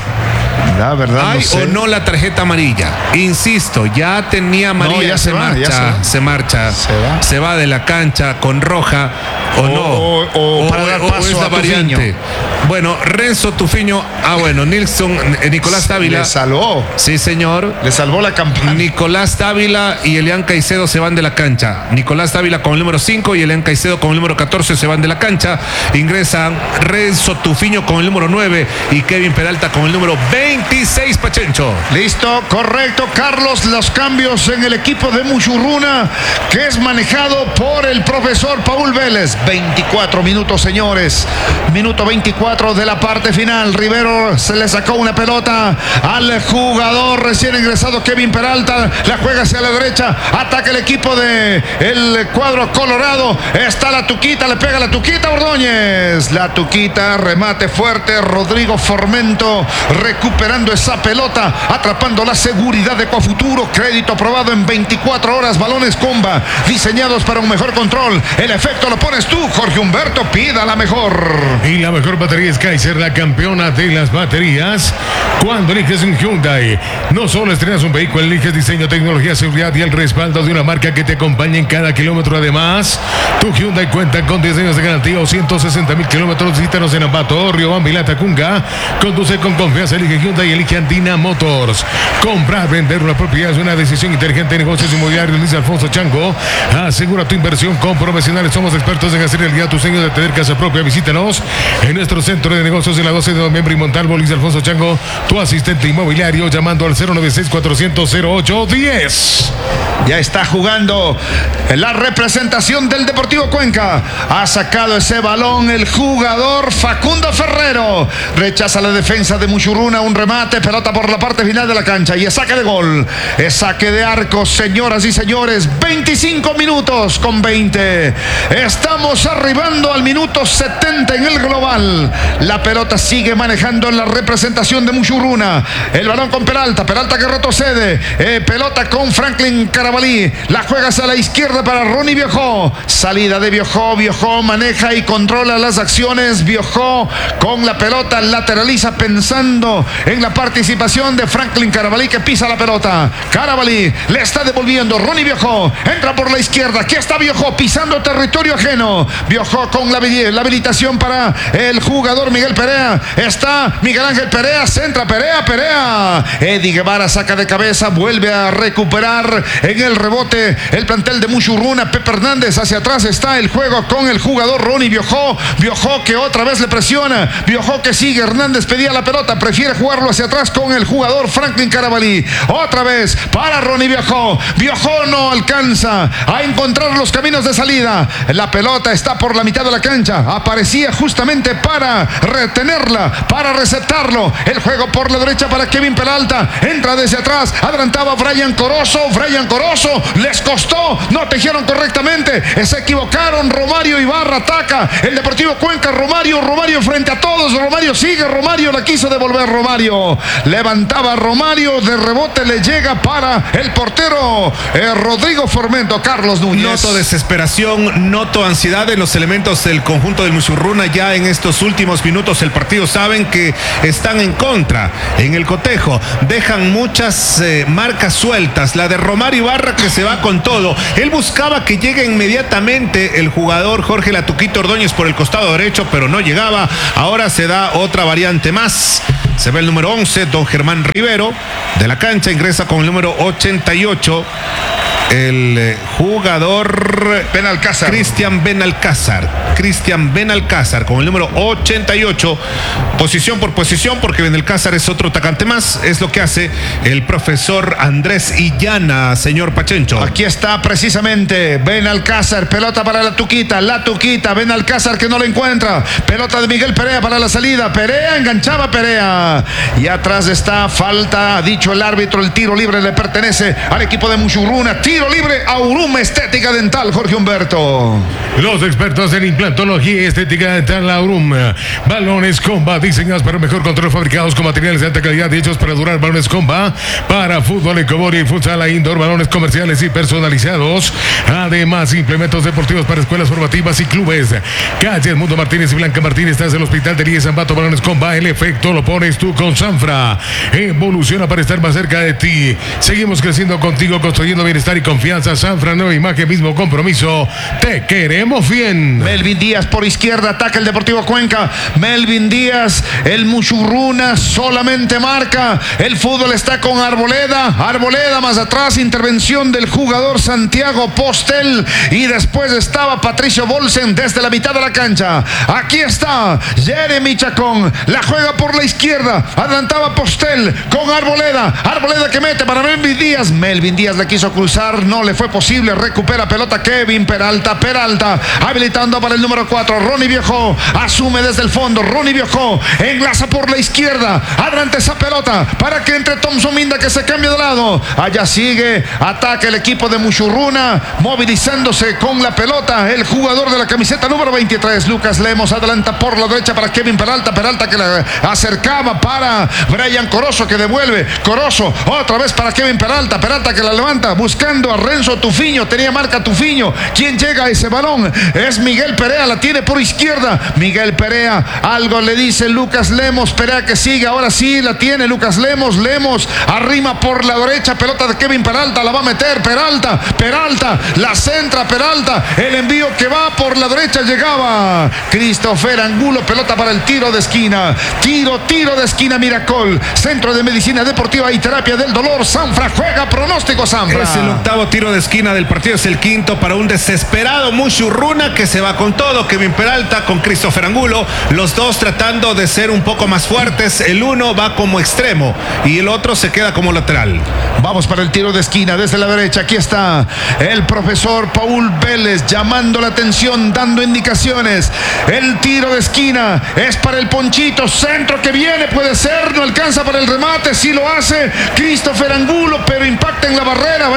La verdad, ¿Hay no sé. o no la tarjeta amarilla? Insisto, ya tenía amarilla, No, ya se, se va, marcha, ya se va. se marcha, Se va. se va de la cancha con roja, o, O- no, o- o para dar paso es la a variante. Tufiño. Bueno, Renzo Tufiño, ah bueno, Nilson, eh, Nicolás Dávila. Le salvó, Sí, señor. le salvó la campaña. Nicolás Dávila y Elian Caicedo se van de la cancha. Nicolás Dávila con el número cinco y Elian Caicedo con el número catorce se van de la cancha. Ingresan Renzo Tufiño con el número nueve y Kevin Peralta con el número veintiséis, Pachencho. Listo, correcto, Carlos. Los cambios en el equipo de Muchurruna, que es manejado por el profesor Paul Vélez. veinticuatro minutos, señores. Minuto veinticuatro de la parte final. Rivero se le sacó una pelota al jugador recién ingresado Kevin Peralta. La juega hacia la derecha. Ataca el equipo de el cuadro colorado. Está la Tuquita, le pega la Tuquita Ordóñez. La Tuquita, remate fuerte. Rodrigo Formento recuperando esa pelota, atrapando la seguridad de Coafuturo. Crédito aprobado en veinticuatro horas. Balones Comba, diseñados para un mejor control. El efecto lo pones tú, Jorge Humberto. Pida la mejor. Y la mejor batería es Kaiser, la campeona de las baterías. Cuando eliges un Hyundai, no solo estrenas un vehículo, eliges diseño, tecnología, seguridad y el respaldo de una marca que te acompaña en cada kilómetro. Además, tu Hyundai cuenta con diez años de garantía o ciento sesenta mil kilómetros. Visítanos en Ambato, Riobamba y Latacunga. Conduce con confianza, elige Hyundai y elige Andina Motors. Comprar, vender una propiedad es una decisión inteligente. Negocios inmobiliarios, Luis Alfonso Chango. Asegura tu inversión con profesionales. Somos expertos en hacer realidad tus sueños de tener casa propia. Visítanos en nuestro centro de negocios en la doce de noviembre y Montalvo. Luis Alfonso Chango, tu asistente inmobiliario, llamando al cero noventa y seis, cuatrocientos, cero ocho diez. Ya está jugando la representación del Deportivo Cuenca. Ha sacado ese balón el jugador Facundo Ferrero. Rechaza la defensa de Muchurruna. Un remate, pelota por la parte final de la cancha. Y es saque de gol. Es saque de arco, señoras y señores. veinticinco minutos con veinte. Estamos arribando al minuto setenta en el global. La pelota sigue manejando en la representación de Muchurruna. Muchurruna. El balón con Peralta. Peralta que retrocede. Eh, pelota con Franklin Carabalí. La juegas a la izquierda para Ronnie Biojó. Salida de Biojó. Biojó maneja y controla las acciones. Biojó con la pelota lateraliza pensando en la participación de Franklin Carabalí que pisa la pelota. Carabalí le está devolviendo. Ronnie Biojó entra por la izquierda. Aquí está Biojó pisando territorio ajeno. Biojó con la, la habilitación para el jugador Miguel Perea. Está Miguel Ángel Perea. Centra Perea. Perea. Eddie Guevara saca de cabeza. Vuelve a recuperar en el rebote el plantel de Muchurruna. Pepe Hernández hacia atrás está el juego con el jugador Ronnie Biojó. Biojó que otra vez le presiona. Biojó que sigue. Hernández pedía la pelota. Prefiere jugarlo hacia atrás con el jugador Franklin Carabalí. Otra vez para Ronnie Biojó. Biojó no alcanza a encontrar los caminos de salida. La pelota está por la mitad de la cancha. Aparecía justamente para retenerla, para receptarlo. El juego por la derecha para Kevin Peralta. Entra desde atrás. Adelantaba Brian Corozo. Brian Corozo. Les costó. No tejieron correctamente. Se equivocaron. Romario Ibarra ataca. El Deportivo Cuenca. Romario. Romario frente a todos. Romario sigue. Romario la quiso devolver. Romario. Levantaba Romario. De rebote le llega para el portero eh, Rodrigo Formento. Carlos Núñez. Noto desesperación, noto ansiedad en los elementos del conjunto del Muchurruna. Ya en estos últimos minutos del partido saben que están en contra, en el cotejo. Dejan muchas eh, marcas sueltas. La de Romario Ibarra que se va con todo. Él buscaba que llegue inmediatamente el jugador Jorge Latuquito Ordóñez por el costado derecho, pero no llegaba. Ahora se da otra variante más. Se ve el número once, don Germán Rivero, de la cancha. Ingresa con el número ochenta y ocho. El eh, jugador Benalcázar. Cristian Benalcázar. Cristian Benalcázar con el número ochenta y ocho. Posición por posición, porque Benalcázar es otro atacante más. Es lo que hace el profesor Andrés Illana, señor Pachencho. Aquí está precisamente Benalcázar. Pelota para la Tuquita. La Tuquita. Benalcázar que no la encuentra. Pelota de Miguel Perea para la salida. Perea enganchaba Perea. Y atrás está falta. Ha dicho el árbitro. El tiro libre le pertenece al equipo de Muchurruna. Tiro libre a Aurum Estética Dental, Jorge Humberto. Los expertos en implantología y estética dental Aurum. Balones Comba, diseñados para mejor control, fabricados con materiales de alta calidad y hechos para durar. Balones Comba para fútbol, ecobody, futsal, indoor, balones comerciales y personalizados. Además, implementos deportivos para escuelas formativas y clubes. Calle Mundo Martínez y Blanca Martínez, estás en el Hospital de Elías Zambato. Balones Comba, el efecto lo pones tú con Sanfra. Evoluciona para estar más cerca de ti. Seguimos creciendo contigo, construyendo bienestar y confianza. Sanfra, nueva imagen, mismo compromiso. Te queremos bien. Melvin Díaz por izquierda, ataca el Deportivo Cuenca. Melvin Díaz, el Muchurruna solamente marca. El fútbol está con Arboleda. Arboleda más atrás, intervención del jugador Santiago Postel. Y después estaba Patricio Bolsen desde la mitad de la cancha. Aquí está Jeremy Chacón. La juega por la izquierda. Adelantaba Postel con Arboleda. Arboleda que mete para Melvin Díaz. Melvin Díaz le quiso cruzar, no le fue posible. Recupera pelota Kevin Peralta. Peralta habilitando para el número cuatro. Ronnie Biojó asume desde el fondo. Ronnie Biojó enlaza por la izquierda. Adelante esa pelota para que entre Thompson Minda, que se cambie de lado. Allá sigue. Ataca el equipo de Muchurruna, movilizándose con la pelota. El jugador de la camiseta número veintitrés, Lucas Lemos, adelanta por la derecha para Kevin Peralta. Peralta que la acercaba para Brian Corozo, que devuelve. Corozo otra vez para Kevin Peralta. Peralta que la levanta buscando a Renzo Tufiño. Tenía marca Tufiño. ¿Quién llega a ese balón? Es Miguel Perea. La tiene por izquierda. Miguel Perea. Algo le dice Lucas Lemos. Perea que sigue. Ahora sí la tiene Lucas Lemos. Lemos arrima por la derecha. Pelota de Kevin Peralta. La va a meter Peralta. Peralta. La centra Peralta. El envío que va por la derecha llegaba Christopher Angulo. Pelota para el tiro de esquina. Tiro, tiro de esquina Miracol. Centro de Medicina Deportiva y Terapia del Dolor. Sanfra juega. Pronóstico Sanfra. Es el octavo tiro de esquina del partido. Es el quinto para un desesperado Muchurruna que se va con todo. Kevin Peralta con Christopher Angulo. Los dos tratando de ser un poco más fuertes. El uno va como extremo y el otro se queda como lateral. Vamos para el tiro de esquina desde la derecha. Aquí está el profesor Paul Vélez llamando la atención, dando indicaciones. El tiro de esquina es para el Ponchito. Centro que viene, puede ser, no alcanza para el remate. Sí lo hace Christopher Angulo, pero impacta en la barrera. Va a llegar a esa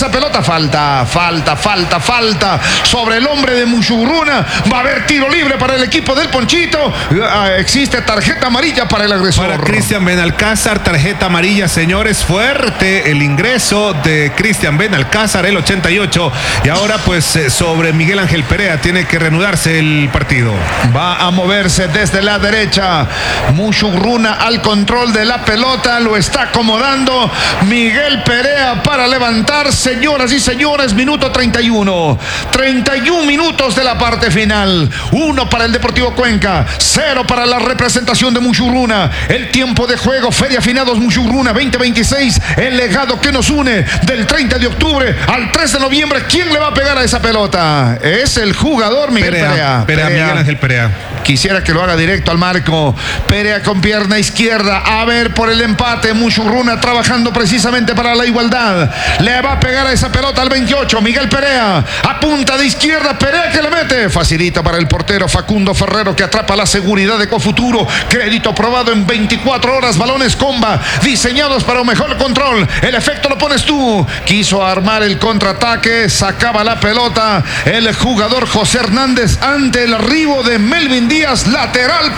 esa pelota. Falta, falta, falta, falta sobre el hombre de Musurruna. Va a haber tiro libre para el equipo del Ponchito. Ah, existe tarjeta amarilla para el agresor. Para Cristian Benalcázar, tarjeta amarilla, señores. Fuerte el ingreso de Cristian Benalcázar, el ochenta y ocho. Y ahora pues sobre Miguel Ángel Perea tiene que reanudarse el partido. Va a moverse desde la derecha. Musurruna al control de la pelota. Lo está acomodando Miguel Perea para levantar. Señoras y señores, minuto treinta y uno. treinta y uno minutos de la parte final. Uno para el Deportivo Cuenca, cero para la representación de Musurruna. El tiempo de juego, Feria Finados Musurruna veinte veintiséis. El legado que nos une del treinta de octubre al tres de noviembre. ¿Quién le va a pegar a esa pelota? Es el jugador Miguel Perea. Perea, Perea, Perea. Miguel Ángel Perea. Quisiera que lo haga directo al marco. Perea con pierna izquierda. A ver por el empate. Musurruna trabajando precisamente para la igualdad. Le va a pegar a esa pelota al veintiocho. Miguel Perea. A punta de izquierda. Perea que le mete. Facilita para el portero Facundo Ferrero, que atrapa la seguridad de Cofuturo. Crédito aprobado en veinticuatro horas. Balones Comba. Diseñados para un mejor control. El efecto lo pones tú. Quiso armar el contraataque. Sacaba la pelota el jugador José Hernández ante el arribo de Melvin Díaz, lateral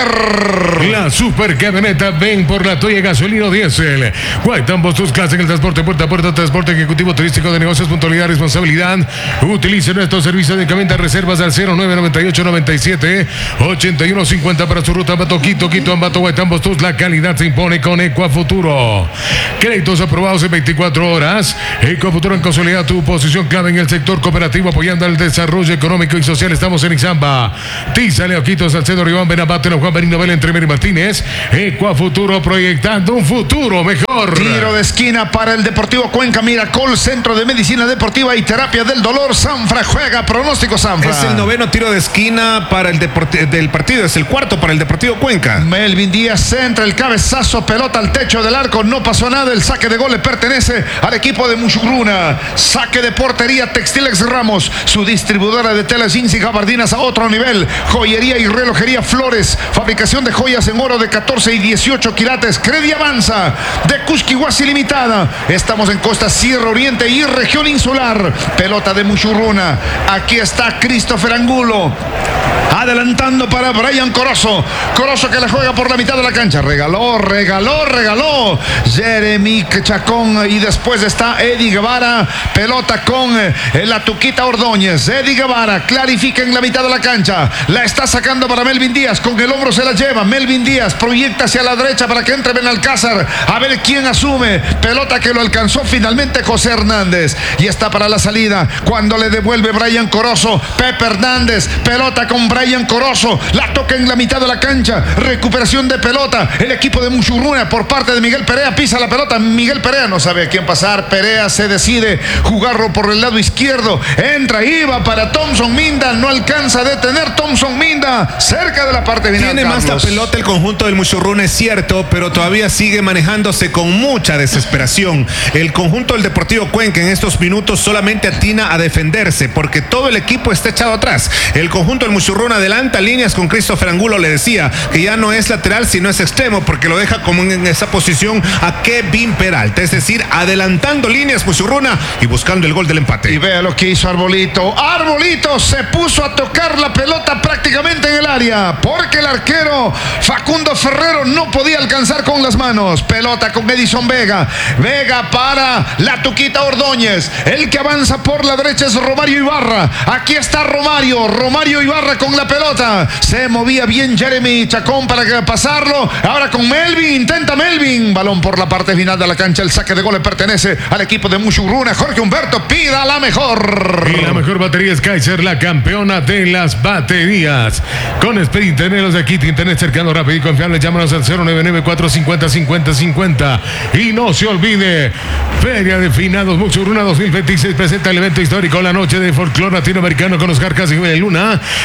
Poer. La super camioneta ven por la Toya Gasolino Diesel. Guaitambos, tus clases en el transporte puerta a puerta, transporte ejecutivo turístico de negocios, puntualidad, responsabilidad. Utilice nuestro servicio de camioneta reservas al cero nueve noventa y ocho noventa y siete ochenta y uno cincuenta para su ruta Ambato Quito, Quito Ambato Guaitambos Tus. La calidad se impone con Ecuafuturo. Créditos aprobados en veinticuatro horas. Ecuafuturo en consolidar tu posición clave en el sector cooperativo, apoyando el desarrollo económico y social. Estamos en Ixamba, Tiza, Leoquito, Salcedo, Ribán, Benabate, Juan Benigno, Belén, Tremer y Martínez. Ecuafuturo proyectando un futuro mejor. Tiro de esquina para el Deportivo Cuenca Miracol, Centro de Medicina Deportiva y Terapia del Dolor. Sanfra juega, pronóstico Sanfra. Es el noveno tiro de esquina para el deporte, del partido, es el cuarto para el Deportivo Cuenca. Melvin Díaz centra el cabezazo, pelota al techo del arco, no pasó nada. El saque de gol le pertenece al equipo de Musurruna. Saque de portería Textilex Ramos, su distribuidora de telas jeans y gabardinas a otro nivel. Joyería y relojería Flores, fabricación de joyas en oro de catorce y dieciocho quilates. Credi Avanza de Cusquihuasi Limitada. Estamos en Costa Sierra Oriente y región insular. Pelota de Musurruna. Aquí está Christopher Angulo adelantando para Brian Corozo. Corozo que la juega por la mitad de la cancha. Regaló, regaló, regaló Jeremy Chacón. Y después está Eddie Guevara. Pelota con la Tuquita Ordóñez. Eddie Guevara clarifica en la mitad de la cancha. La está sacando para Melvin Díaz. Con el hombro se la lleva. Melvin Díaz proyecta hacia la derecha para que entre Benalcázar. A ver quién asume. Pelota que lo alcanzó finalmente José Hernández. Y está para la salida. Cuando le devuelve Brian Corozo. Pepe Hernández. Pelota con Brian Corozo. La toca en la mitad de la cancha. Recuperación de pelota. El equipo de Musurruna por parte de Miguel Perea. Pisa la pelota. Miguel Perea no sabe a quién pasar. Perea se decide jugarlo por el lado izquierdo. Entra, iba para Thompson Minda. No alcanza a detener Thompson Minda. Cerca de la parte final. Tiene Carlos. más la pelota el conjunto del Musurruna, es cierto, pero todavía sigue manejándose con mucha desesperación. El conjunto del Deportivo Cuenca en estos minutos solamente atina a defenderse porque todo el equipo está echado atrás. El conjunto del Musurruna adelanta líneas con Christopher Angulo. Le decía que ya no es lateral sino es extremo porque lo deja como en esa posición a Kevin Peralta, es decir, adelantando líneas Musurruna y buscando el gol del empate. Y vea lo que hizo Arbolito. Arbolito se puso a tocar la pelota prácticamente en el área porque el arquero Facundo Ferrero no podía alcanzar con las manos. Pelota con Edison Vega. Vega para la Tuquita Ordóñez. El que avanza por la derecha es Romario Ibarra. Aquí está Romario. Romario Ibarra con la pelota. Se movía bien Jeremy Chacón para pasarlo. Ahora con Melvin. Intenta Melvin. Balón por la parte final de la cancha. El saque de gol le pertenece al equipo de Musurruna. Jorge Humberto pida la mejor. Y la mejor batería es Kaiser, la campeona de las baterías. Con Speed Internet, los de aquí, Internet cercano, rápido y confiable. Llámanos al cero nueve nueve cuatro cinco cero cinco cero cinco cero. Y no se olvide, Feria de Finados Musurruna dos mil veintiséis presenta el evento histórico, la noche de folclore latinoamericano con Oscar Casio y Luna en un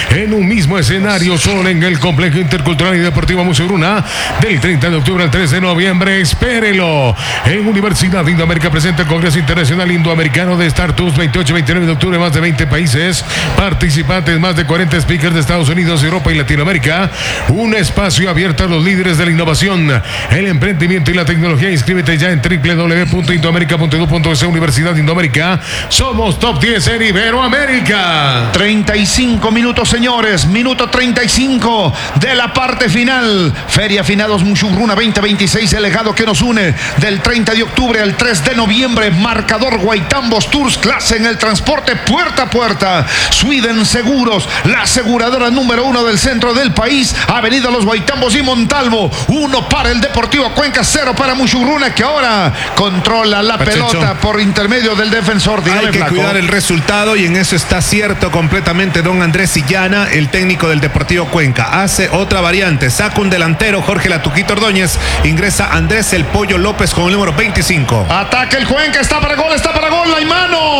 mismo escenario, solo en el Complejo Intercultural y Deportivo Musuruna, del treinta de octubre al tres de noviembre. Espérelo. En Universidad Indoamérica presenta el Congreso Internacional Indoamericano de Startups, veintiocho y veintinueve de octubre, más de veinte países participantes, más de cuarenta speakers de Estados Unidos, Europa y Latinoamérica. Un espacio abierto a los líderes de la innovación, el emprendimiento y la tecnología. Inscríbete ya en doble u doble u doble u punto indoamerica punto edu punto es. Universidad Indoamérica, somos top diez en Iberoamérica. treinta y cinco minutos, señores, minuto treinta y cinco de la parte final. Feria Finados Musuruna veinte veintiséis, el legado que nos une del treinta de octubre al tres de noviembre. Marcador Guaitambos Tours, clase en el transporte puerta a puerta. Sweden Seguros, la aseguradora número uno del centro del país. Avenida Los Guaitambos y Montalvo. Uno para el Deportivo Cuenca, cero para Musuruna, que ahora controla la Pachecho, pelota por intermedio del defensor. Dígame, hay que Flaco. cuidar el resultado, y en eso está cierto completamente don Andrés Illana, el técnico del Deportivo Cuenca. Hace otra variante, saca un delantero, Jorge Latuquito Ordóñez, ingresa Andrés el Pollo López con el número veinticinco. Ataca el Cuenca, está para gol, está para gol, hay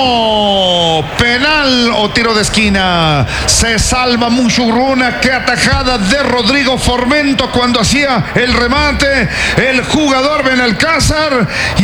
mano. Penal o tiro de esquina. Se salva Musuruna. Qué atajada de Rodrigo Formento cuando hacía el remate. El jugador Benalcázar,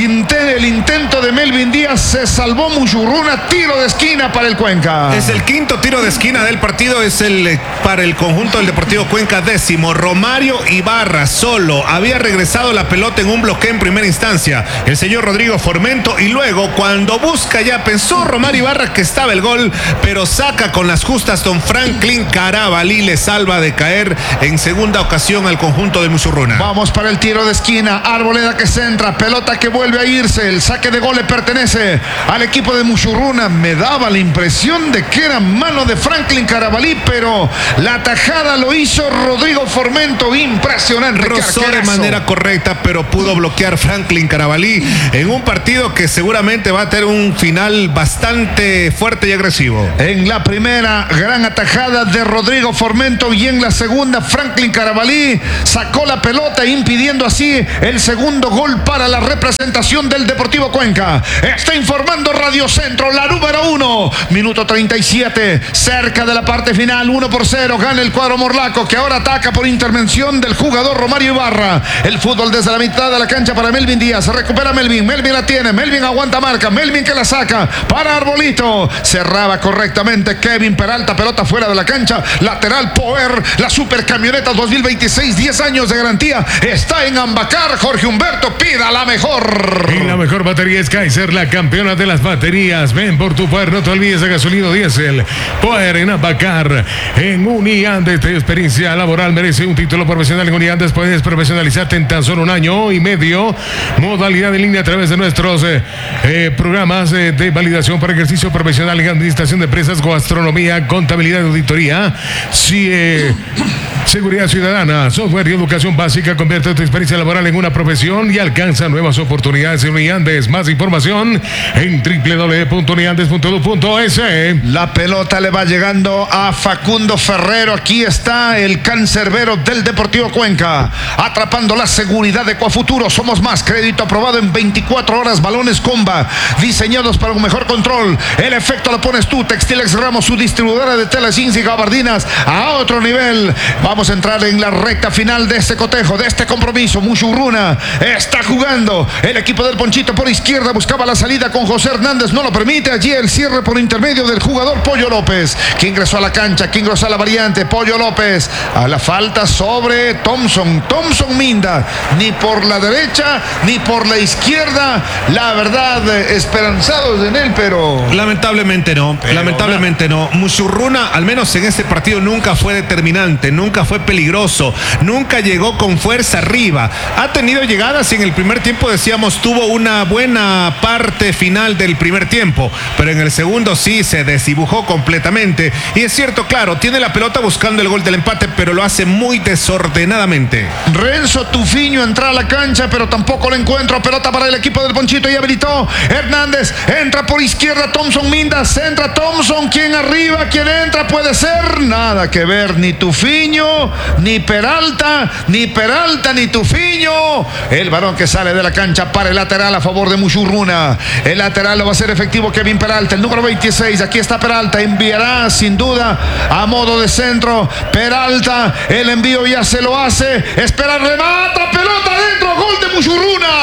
el intento de Melvin Díaz, se salvó Musuruna. Tiro de esquina para el Cuenca. Es el quinto tiro de esquina del partido, es el para el conjunto del Deportivo Cuenca, décimo. Romario Ibarra solo había regresado la pelota en un bloqueo en primera instancia, el señor Rodrigo Formento, y luego cuando busca ya pensó Romario Ibarra que estaba el gol, pero saca con las justas don Franklin Carabalí, le salva de caer en segunda ocasión al conjunto de Musuruna. Vamos para el tiro de esquina. Arboleda que centra, pelota que vuelve a irse. El saque de gol le pertenece al equipo de Musuruna. Me daba la impresión de que era mano de Franklin Carabalí, pero la tajada lo hizo Rodrigo Formento. Impresionante. Rozó de manera correcta, pero pudo bloquear Franklin Carabalí en un partido que seguramente va a tener un final bastante fuerte y agresivo. En la primera, gran atajada de Rodrigo Formento, y en la segunda, Franklin Carabalí sacó la pelota, impidiendo así el segundo gol para la representación del Deportivo Cuenca. Está informando Radio Centro, la número uno. Minuto treinta y siete, cerca de la parte final, uno por cero. Gana el cuadro morlaco, que ahora ataca por intervención del jugador Romario Ibarra. El fútbol desde la mitad de la cancha para Melvin Díaz. Recupera Melvin, Melvin la tiene, Melvin aguanta marca, Melvin que la saca para Arbolito. Cerraba correctamente Kevin Peralta, pelota fuera de la cancha. Lateral Power, la super camioneta dos mil veintiséis, diez años de garantía. Está en Ambacar. Jorge Humberto, pida la mejor. Y la mejor batería es Kaiser, la campeona de las baterías. Ven por tu Power, no te olvides de gasolina diésel. Power en Ambacar. En Uniandes, tu experiencia laboral merece un título profesional. En Uniandes puedes profesionalizarte en tan solo un año y medio. Modalidad en línea a través de nuestros eh, eh, programas eh, de validación para ejercicio profesional en administración de empresas, gastronomía, contabilidad y auditoría. Sí, eh, seguridad ciudadana, software y educación básica. Convierte tu experiencia laboral en una profesión y alcanza nuevas oportunidades en Uniandes. Más información en doble u doble u doble u punto uniandes punto edu punto es. La pelota le va llegando a Facundo Ferrero. Aquí está el cancerbero del Deportivo Cuenca, atrapando la seguridad de Coafuturo. Somos más, crédito aprobado en veinticuatro horas. Balones Comba, diseñados para un mejor control. El efecto lo pones tú. Textilex Ramos, su distribuidora de telas, jeans y gabardinas a otro nivel. Vamos a entrar en la recta final de este cotejo, de este compromiso. Musuruna está jugando. El equipo del Ponchito por izquierda buscaba la salida con José Hernández, no lo permite. Allí el cierre por intermedio del jugador Pollo López, que ingresó a la cancha, que ingresó a la variante. Pollo López a la falta sobre Thompson. Thompson Minda, ni por la derecha ni por la izquierda. La verdad, esperanzados en él, pero lamentablemente no, pero lamentablemente no. Musuruna, al menos en este partido, nunca fue determinante, nunca fue peligroso, nunca llegó con fuerza arriba. Ha tenido llegadas y en el primer tiempo, decíamos, tuvo una buena parte final del primer tiempo, pero en el segundo sí se desdibujó completamente. Y es cierto, claro, tiene la pelota buscando el gol del empate, pero lo hace muy desordenadamente. Renzo Tufiño entra a la cancha, pero tampoco lo encuentro. Pelota para el equipo del Ponchito y habilitó Hernández. Entra por izquierda Thompson Minda, centra Thompson. ¿Quién arriba? ¿Quién entra? Puede ser. Nada que ver, ni Tufiño Tufiño, ni Peralta, ni Peralta, ni Tufiño. El varón que sale de la cancha para el lateral a favor de Muchurruna. El lateral lo va a hacer efectivo Kevin Peralta, el número veintiséis. Aquí está Peralta, enviará sin duda a modo de centro. Peralta, el envío ya se lo hace. Espera, remata, pelota adentro, gol de Muchurruna.